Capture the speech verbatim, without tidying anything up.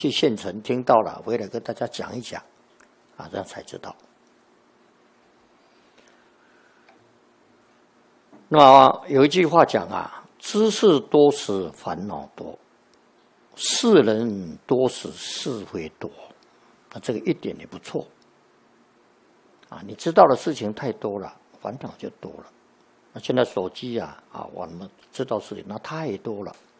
去县城听到了，回来跟大家讲一讲，啊，这样才知道。那么有一句话讲啊，知识多时烦恼多，世人多时是非多。那这个一点也不错。啊，你知道的事情太多了，烦恼就多了。那现在手机啊，啊，我们知道事情那太多了。